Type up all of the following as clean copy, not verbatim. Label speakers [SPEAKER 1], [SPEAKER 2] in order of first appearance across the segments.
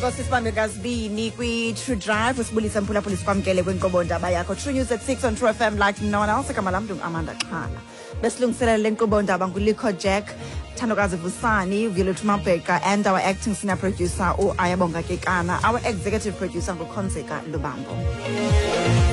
[SPEAKER 1] Ntoko sisibambe kasibini kwi-True Drive usibulisa mphulaphula sikwamkele kwinkqubo-ndaba yakho True News at 6 on True FM like no one else. Igama lam Amanda Xhala. Besilungiselela le nkqubo-ndaba nguLikho Jack, Thandokazi Vusani, Violet Mabheka, and our acting senior producer Ayabonga Kekana, our executive producer nguKhonzeka Lubambo.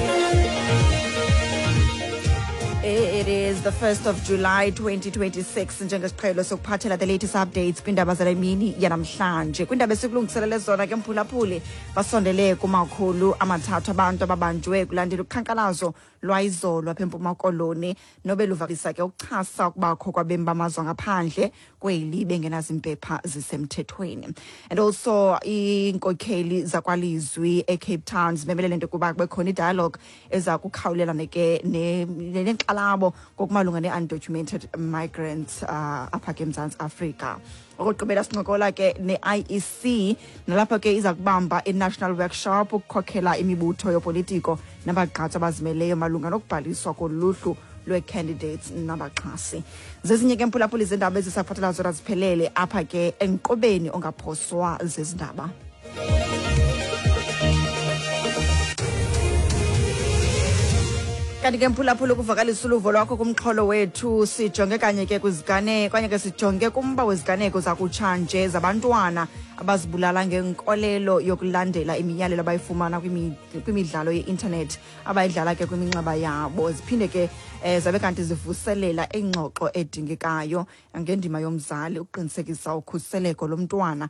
[SPEAKER 1] It is the 1st of July 2026 njengesiqhelo sokuphathela the latest updates kwindaba zale mini yanamhlanje. Kwindaba esikulungiselele zona ke mphulaphuli basondele kumakhulu amathathu abantu ababanjwe kulandela ukhankalazo lwayizolo apha eMpuma Koloni nobeluvalisa ke ukuchasa kubakho kwabemi bamazwe ngaphandle kweli bengenazimpepha zisemthethweni. And also inkokheli zakwalizwi eCape Town zimemelele into kuba bekhona idialogue eza kukhawulelana ke nenkxalabo kokumalunga ne-undocumented migrants apha ke eMzantsi Afrika. Okugqibela sincokola ke ne-IEC nalapha ke iza kubamba i-national workshop ukukhokhela imibutho yopolitiko nabagqatsi abazimeleyo malunga nokubhaliswa koluhlu lwe-candidates nabaxhasi. Zezinye ke mphulaphuli zendaba ezisaphathela zona ziphelele apha ke enkqubeni ongaphoswa zezindaba. Kanti ke mphulaphula kuvakalisa uluvo lwakho kumxholo wethu sijonge kanye ke kwizigane kwanye ke sijonge kumba weziganeko zakutshanje zabantwana abazibulala ngenkolelo yokulandela imiyalelo abayifumana kwimidlalo ye-internet abayidlala ke kwiminxeba yabo. Ziphinde ke zabe kanti zivuselela ingxoxo edingekayo ngendima yomzali ukuqinisekisa ukhuseleko lomntwana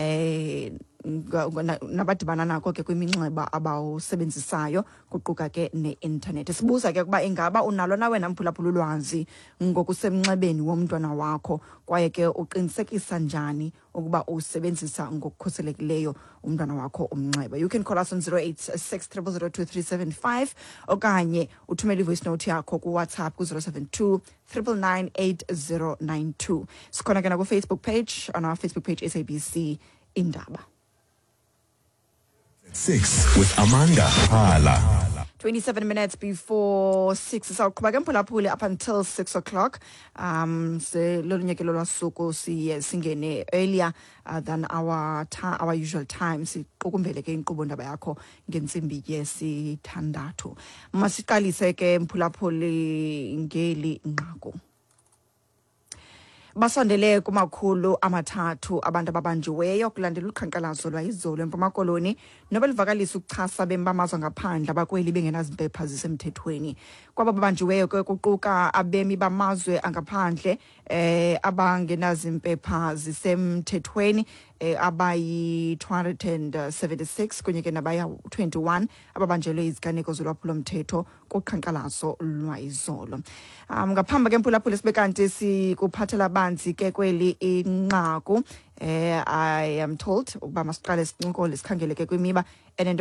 [SPEAKER 1] nabadibana nako ke kwiminxeba abawusebenzisayo kuquka ke ne-internet. Sibuza ke kuba ingaba unalo nawe namphulaphula ulwazi ngokusemnxebeni womntwana wakho kwaye ke uqinisekisa njani ukuba usebenzisa ngokukhuselekileyo umntwana wakho umnxeba. You can call us on 086 0002375 okanye uthumele ivoice note yakho ku WhatsApp ku 072 999 8092. Sikhona ke na ku Facebook page, on our Facebook page SABC Indaba.
[SPEAKER 2] 6 with Amanda Xhala.
[SPEAKER 1] 27 minutes before 6 sawuqhubeka mphulaphuli up until 6 o'clock. Lolunyekelo lwasuku singene earlier than our usual time. Siqukumbele ke inkqubo-ndaba yakho ngentsimbi yesithandathu. Masiqalise ke mphulaphuli ngeli nqaku. Basondele kumakhulu amathathu abantu ababanjiweyo kulandela ukhankalazo lwayizolo eMpuma Koloni nobeluvakalisa ukuchasa bembamazwe ngaphandle abakweli bengenazimpepha zisemthethweni. Kwaba babanjiweyo ke kuquka abemi bamazwe angaphandle abangenazimpepha zisemthethweni abayi 276 kunye ke nabaya 21 ababanjelwe iziganeko zolwaphulo mthetho kukhankalazo lwayizolo. Ngaphambi ke mphulaphuli sibe kanti sikuphathela banzi ke kweli inqaku. I am told ukuba masiqale sincokole sikhangele ke kwimiba